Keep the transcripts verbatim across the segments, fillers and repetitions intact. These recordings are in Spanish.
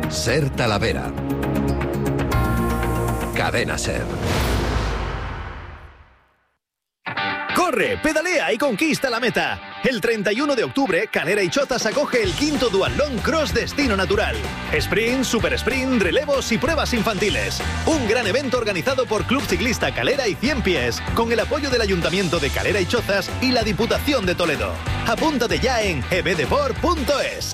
Ser Talavera. Cadena Ser. ¡Corre, pedalea y conquista la meta! El treinta y uno de octubre, Calera y Chozas acoge el quinto Duatlón Cross Destino Natural. Sprint, super sprint, relevos y pruebas infantiles. Un gran evento organizado por Club Ciclista Calera y Cien Pies, con el apoyo del Ayuntamiento de Calera y Chozas y la Diputación de Toledo. Apúntate ya en e b deport punto es.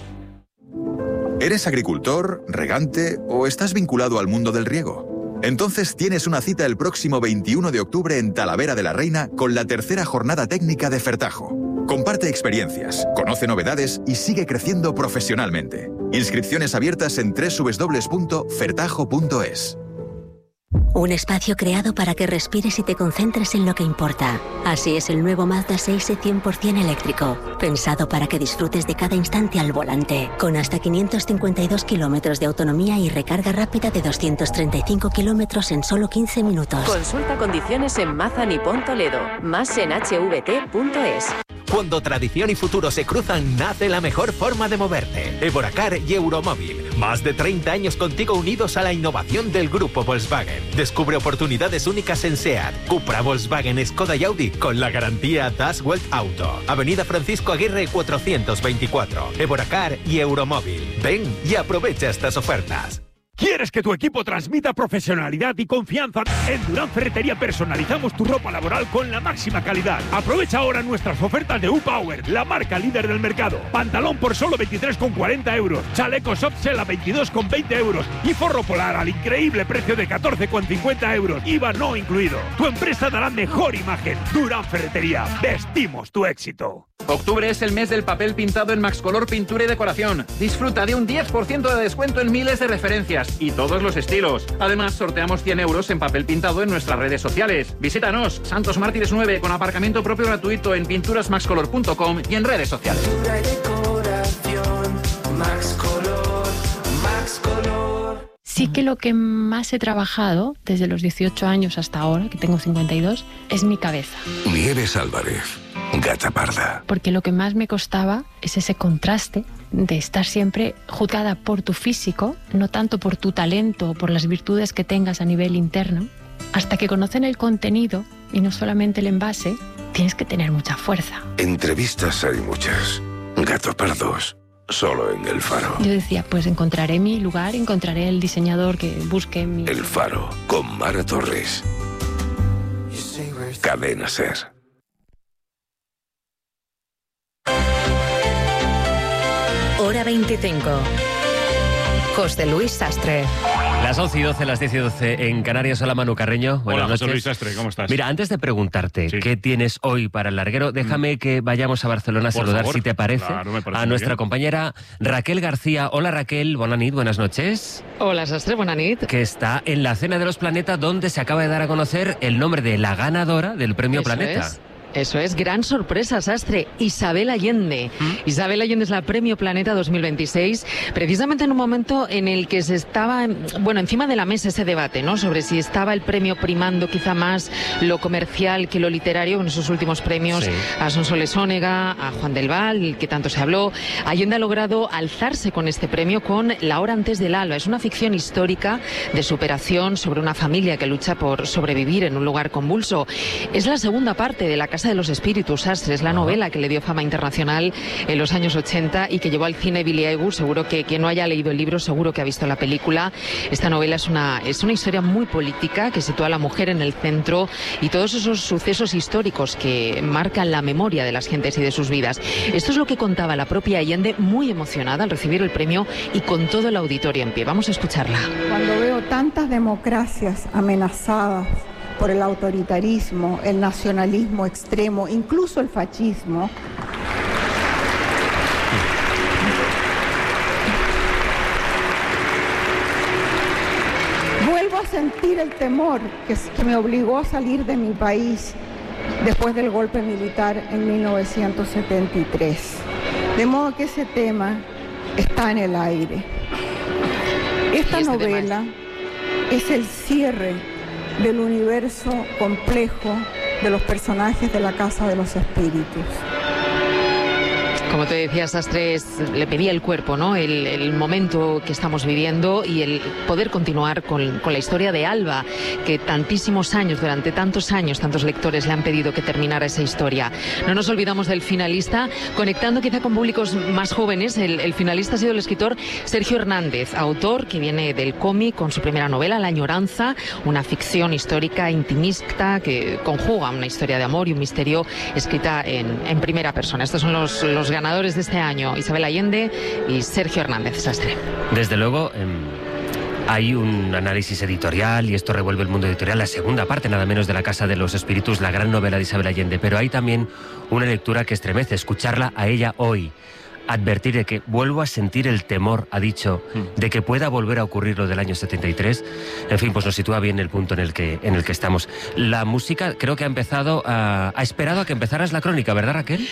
¿Eres agricultor, regante o estás vinculado al mundo del riego? Entonces tienes una cita el próximo veintiuno de octubre en Talavera de la Reina con la tercera jornada técnica de Fertajo. Comparte experiencias, conoce novedades y sigue creciendo profesionalmente. Inscripciones abiertas en doble u doble u doble u punto fertajo punto es. Un espacio creado para que respires y te concentres en lo que importa. Así es el nuevo Mazda seis e cien por ciento eléctrico, pensado para que disfrutes de cada instante al volante, con hasta quinientos cincuenta y dos kilómetros de autonomía y recarga rápida de doscientos treinta y cinco kilómetros en solo quince minutos. Consulta condiciones en Mazda Nippon Toledo, más en h v t punto es. Cuando tradición y futuro se cruzan, nace la mejor forma de moverte. Evoracar y Euromóvil. Más de treinta años contigo unidos a la innovación del grupo Volkswagen. Descubre oportunidades únicas en SEAT, Cupra, Volkswagen, Skoda y Audi con la garantía Das Welt Auto. Avenida Francisco Aguirre cuatrocientos veinticuatro. Evoracar y Euromóvil. Ven y aprovecha estas ofertas. ¿Quieres que tu equipo transmita profesionalidad y confianza? En Durán Ferretería personalizamos tu ropa laboral con la máxima calidad. Aprovecha ahora nuestras ofertas de U-Power, la marca líder del mercado. Pantalón por solo veintitrés con cuarenta euros. Chaleco Softshell a veintidós con veinte euros. Y forro polar al increíble precio de catorce con cincuenta euros. I V A no incluido. Tu empresa dará mejor imagen. Durán Ferretería. Vestimos tu éxito. Octubre es el mes del papel pintado en Maxcolor Pintura y Decoración. Disfruta de un diez por ciento de descuento en miles de referencias y todos los estilos. Además, sorteamos cien euros en papel pintado en nuestras redes sociales. Visítanos, Santos Mártires nueve, con aparcamiento propio gratuito en pinturas maxcolor punto com y en redes sociales. Sí que lo que más he trabajado desde los dieciocho años hasta ahora, que tengo cincuenta y dos, es mi cabeza. Nieves Álvarez, Gata Parda. Porque lo que más me costaba es ese contraste de estar siempre juzgada por tu físico, no tanto por tu talento o por las virtudes que tengas a nivel interno. Hasta que conocen el contenido y no solamente el envase, tienes que tener mucha fuerza. Entrevistas hay muchas. Gato Pardos, solo en El Faro. Yo decía, pues encontraré mi lugar, encontraré el diseñador que busque mi... El Faro, con Mara Torres. Cadena Ser. Hora veinticinco. José Luis Sastre. Las once y doce, las diez y doce en Canarias. Hola, Manu Carreño. Buenas Hola, noches. José Luis Sastre, ¿cómo estás? Mira, antes de preguntarte sí. qué tienes hoy para el larguero, déjame mm. que vayamos a Barcelona a Por saludar, favor. si te parece, Claro, me parece a nuestra bien. compañera Raquel García. Hola, Raquel. Buenas noches, buenas noches. Hola, Sastre, buenas noches. Que está en la Cena de los Planetas, donde se acaba de dar a conocer el nombre de la ganadora del Premio Eso Planeta. Es. Eso es, gran sorpresa, Sastre. Isabel Allende. ¿Mm? Isabel Allende es la Premio Planeta dos mil veintiséis, precisamente en un momento en el que se estaba, bueno, encima de la mesa ese debate, ¿no? Sobre si estaba el premio primando quizá más lo comercial que lo literario, en esos últimos premios sí. a Sonsoles Onega, a Juan del Val, que tanto se habló. Allende ha logrado alzarse con este premio con La hora antes del alba. Es una ficción histórica de superación sobre una familia que lucha por sobrevivir en un lugar convulso. Es la segunda parte de La Casa de los Espíritus, Sastre, es la novela que le dio fama internacional en los años ochenta y que llevó al cine Billy Eichhorn. Seguro que quien no haya leído el libro, seguro que ha visto la película. Esta novela es una, es una historia muy política que sitúa a la mujer en el centro y todos esos sucesos históricos que marcan la memoria de las gentes y de sus vidas. Esto es lo que contaba la propia Allende, muy emocionada al recibir el premio y con todo el auditorio en pie. Vamos a escucharla. Cuando veo tantas democracias amenazadas por el autoritarismo, el nacionalismo extremo, incluso el fascismo, vuelvo a sentir el temor que, que me obligó a salir de mi país después del golpe militar en mil novecientos setenta y tres. De modo que ese tema está en el aire. Esta este novela es el cierre del universo complejo de los personajes de La Casa de los Espíritus. Como te decía, Sastre, le pedía el cuerpo, ¿no? El, el momento que estamos viviendo y el poder continuar con, con la historia de Alba, que tantísimos años, durante tantos años, tantos lectores le han pedido que terminara esa historia. No nos olvidamos del finalista, conectando quizá con públicos más jóvenes. El, el finalista ha sido el escritor Sergio Hernández, autor que viene del cómic con su primera novela, La añoranza, una ficción histórica intimista que conjuga una historia de amor y un misterio escrita en, en primera persona. Estos son los, los ganadores de este año, Isabel Allende y Sergio Hernández. Sastre. Desde luego, eh, hay un análisis editorial y esto revuelve el mundo editorial, la segunda parte nada menos de La Casa de los Espíritus, la gran novela de Isabel Allende, pero hay también una lectura que estremece, escucharla a ella hoy. Advertir de que vuelvo a sentir el temor, ha dicho, de que pueda volver a ocurrir lo del año setenta y tres. En fin, pues nos sitúa bien el punto en el que, en el que estamos. La música creo que ha empezado a... Ha esperado a que empezaras la crónica, ¿verdad, Raquel?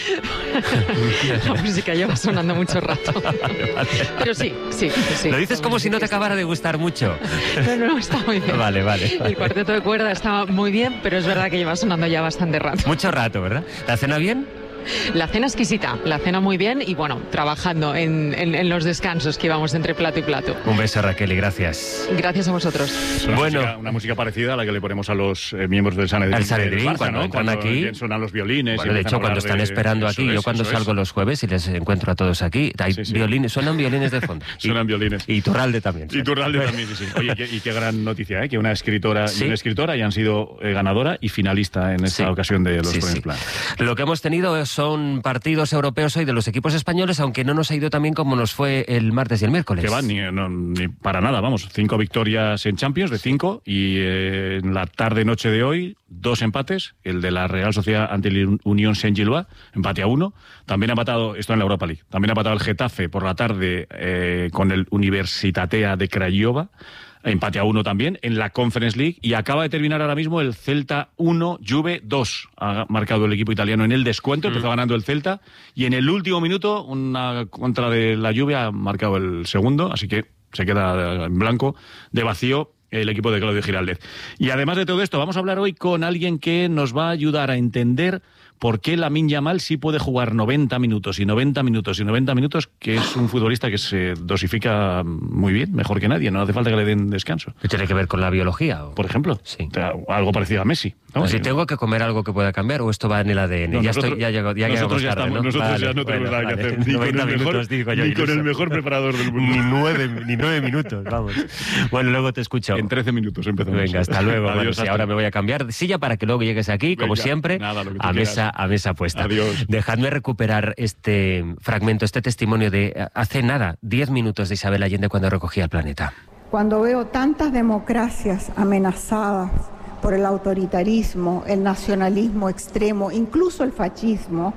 La música lleva sonando mucho rato. Vale, vale. Pero sí, sí, sí. Lo dices como si no te acabara de gustar mucho. No, no, está muy bien. Vale, vale, vale. El cuarteto de cuerda está muy bien, pero es verdad que lleva sonando ya bastante rato. Mucho rato, ¿verdad? ¿La cena bien? La cena exquisita, la cena muy bien y bueno, trabajando en, en, en los descansos que íbamos entre plato y plato. Un beso, Raquel, y gracias. Gracias a vosotros. Una bueno, música, una música parecida a la que le ponemos a los eh, miembros del Sanedrín. Al Sanedrín, Barça, cuando ¿no? entran cuando aquí. Suenan los violines. Bueno, de hecho, cuando están de, esperando aquí, es, yo cuando salgo es. los jueves y les encuentro a todos aquí, hay sí, sí. violines, suenan violines de fondo. Suenan violines. Y Iturralde también. Y Iturralde también, sí, sí. Oye, y qué gran noticia, ¿eh? Que una escritora ¿Sí? y una escritora hayan sido eh, ganadora y finalista en esta sí. ocasión de los sí, Premios sí. Plan. Lo que hemos tenido son partidos europeos hoy de los equipos españoles, aunque no nos ha ido tan bien como nos fue el martes y el miércoles. Que va, ni, no, ni para nada, vamos. Cinco victorias en Champions, de cinco, y eh, en la tarde-noche de hoy, dos empates. El de la Real Sociedad ante el Unión Saint-Gilloise, empate a uno. También ha empatado, esto en la Europa League, también ha empatado el Getafe por la tarde eh, con el Universitatea de Craiova. Empate a uno también en la Conference League y acaba de terminar ahora mismo el Celta uno, Juve dos. Ha marcado el equipo italiano en el descuento, empezó mm. ganando el Celta y en el último minuto una contra de la Juve ha marcado el segundo, así que se queda en blanco, de vacío, el equipo de Claudio Giraldez. Y además de todo esto, vamos a hablar hoy con alguien que nos va a ayudar a entender por qué Lamine Yamal sí puede jugar noventa minutos y noventa minutos y noventa minutos, que es un futbolista que se dosifica muy bien, mejor que nadie, no hace falta que le den descanso. ¿Qué tiene que ver con la biología? ¿O? Por ejemplo, sí. algo parecido a Messi. ¿No? Si tengo que comer algo que pueda cambiar o esto va en el A D N. No, ya nosotros, estoy, ya llego, ya nosotros ya tarde, estamos, ¿no? nosotros vale, ya no tenemos bueno, nada vale. que hacer, ni con el mejor, minutos, digo yo, ni con el mejor preparador del mundo. Ni nueve, ni nueve minutos, vamos. Bueno, luego te escucho. En trece minutos empezamos. Venga, hasta luego. Adiós, bueno, hasta. Sí, ahora me voy a cambiar de silla para que luego llegues aquí, como Venga, siempre, nada, a mesa, a mesa puesta. Adiós. Dejadme recuperar este fragmento, este testimonio de hace nada, diez minutos de Isabel Allende cuando recogía el planeta. Cuando veo tantas democracias amenazadas por el autoritarismo, el nacionalismo extremo, incluso el fascismo,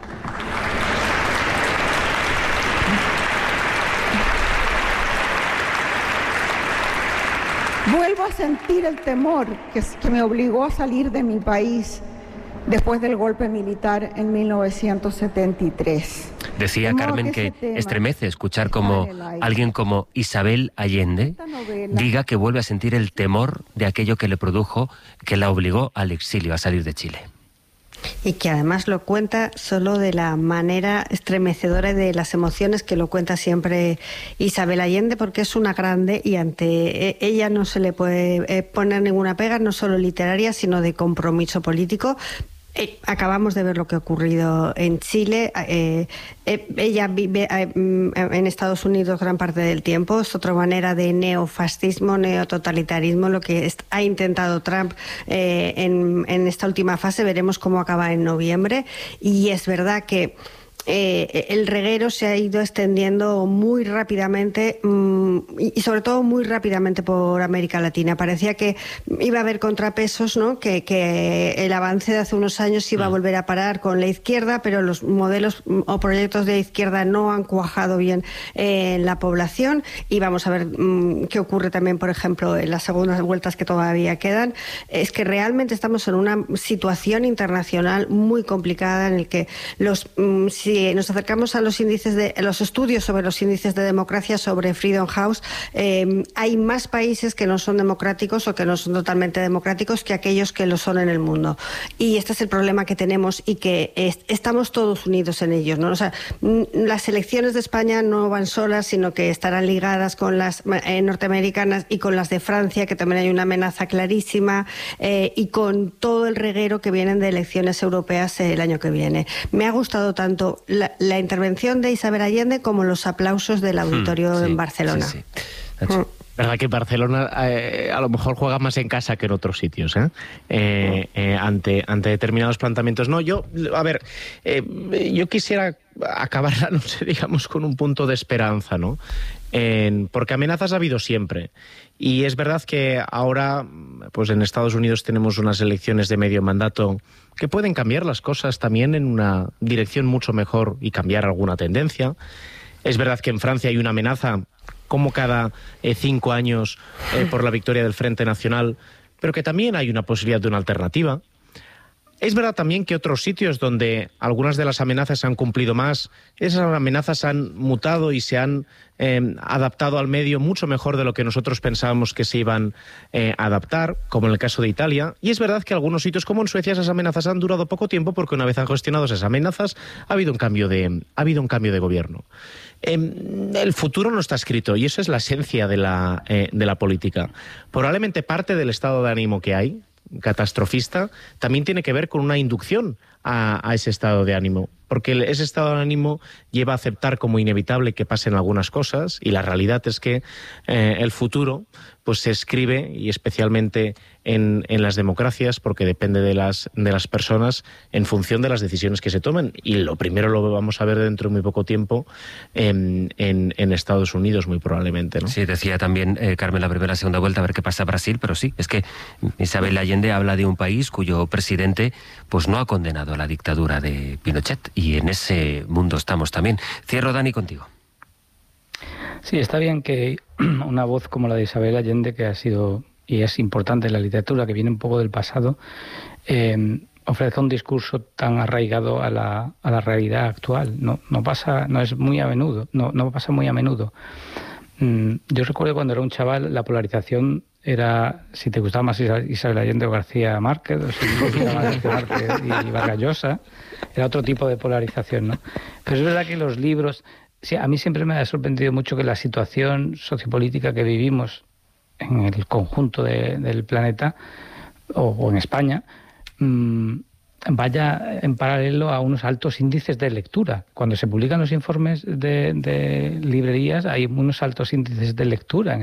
vuelvo a sentir el temor que, que me obligó a salir de mi país después del golpe militar en mil novecientos setenta y tres. Decía Carmen que, que estremece escuchar como alguien como Isabel Allende diga que vuelve a sentir el temor de aquello que le produjo, que la obligó al exilio, a salir de Chile. Y que además lo cuenta solo de la manera estremecedora de las emociones que lo cuenta siempre Isabel Allende, porque es una grande y ante ella no se le puede poner ninguna pega, no solo literaria, sino de compromiso político. Eh, acabamos de ver lo que ha ocurrido en Chile. Eh, eh, ella vive eh, en Estados Unidos gran parte del tiempo. Es otra manera de neofascismo, neototalitarismo, lo que ha intentado Trump eh, en, en esta última fase. Veremos cómo acaba en noviembre. Y es verdad que Eh, el reguero se ha ido extendiendo muy rápidamente mmm, y sobre todo muy rápidamente por América Latina. Parecía que iba a haber contrapesos, ¿no? que, que el avance de hace unos años iba a volver a parar con la izquierda, pero los modelos o proyectos de izquierda no han cuajado bien eh, en la población y vamos a ver mmm, qué ocurre también, por ejemplo, en las segundas vueltas que todavía quedan. Es que realmente estamos en una situación internacional muy complicada en el que los mmm, si si nos acercamos a los índices de los estudios sobre los índices de democracia sobre Freedom House, eh, hay más países que no son democráticos o que no son totalmente democráticos que aquellos que lo son en el mundo. Y este es el problema que tenemos y que es, estamos todos unidos en ellos, ¿no? O sea, las elecciones de España no van solas, sino que estarán ligadas con las eh, norteamericanas y con las de Francia, que también hay una amenaza clarísima, eh, y con todo el reguero que vienen de elecciones europeas eh, el año que viene. Me ha gustado tanto la, la intervención de Isabel Allende como los aplausos del auditorio hmm, sí, en Barcelona. Sí, sí. Hmm. Verdad que Barcelona eh, a lo mejor juega más en casa que en otros sitios, ¿eh? Eh, eh, ante, ante determinados planteamientos. No, yo, a ver, eh, yo quisiera acabar la noche, digamos, con un punto de esperanza, ¿no? En, porque amenazas ha habido siempre. Y es verdad que ahora, pues en Estados Unidos tenemos unas elecciones de medio mandato que pueden cambiar las cosas también en una dirección mucho mejor y cambiar alguna tendencia. Es verdad que en Francia hay una amenaza como cada eh, cinco años eh, por la victoria del Frente Nacional, pero que también hay una posibilidad de una alternativa. Es verdad también que otros sitios donde algunas de las amenazas se han cumplido más, esas amenazas han mutado y se han eh, adaptado al medio mucho mejor de lo que nosotros pensábamos que se iban eh, a adaptar, como en el caso de Italia. Y es verdad que algunos sitios, como en Suecia, esas amenazas han durado poco tiempo porque una vez han gestionado esas amenazas ha habido un cambio de, ha habido un cambio de gobierno. Eh, el futuro no está escrito y eso es la esencia de la, eh, de la política. Probablemente parte del estado de ánimo que hay, catastrofista, también tiene que ver con una inducción a, a ese estado de ánimo, porque ese estado de ánimo lleva a aceptar como inevitable que pasen algunas cosas y la realidad es que eh, el futuro pues se escribe, y especialmente en, en las democracias, porque depende de las, de las personas en función de las decisiones que se tomen. Y lo primero lo vamos a ver dentro de muy poco tiempo en, en, en Estados Unidos, muy probablemente, ¿no? Sí, decía también eh, Carmen la primera, segunda vuelta, a ver qué pasa en Brasil, pero sí, es que Isabel Allende habla de un país cuyo presidente pues no ha condenado a la dictadura de Pinochet, y en ese mundo estamos también. Cierro, Dani, contigo. Sí, está bien que una voz como la de Isabel Allende, que ha sido y es importante en la literatura, que viene un poco del pasado, eh, ofrezca un discurso tan arraigado a la, a la realidad actual. No, no pasa, no es muy a menudo, no, no pasa muy a menudo. Mm, yo recuerdo cuando era un chaval, la polarización era si te gustaba más Isabel Allende o García Márquez, o si te gustaba más García Márquez y Vargas Llosa, era otro tipo de polarización, ¿no? Pero es verdad que los libros... Sí, a mí siempre me ha sorprendido mucho que la situación sociopolítica que vivimos en el conjunto de, del planeta, o, o en España, mmm, vaya en paralelo a unos altos índices de lectura. Cuando se publican los informes de, de librerías hay unos altos índices de lectura en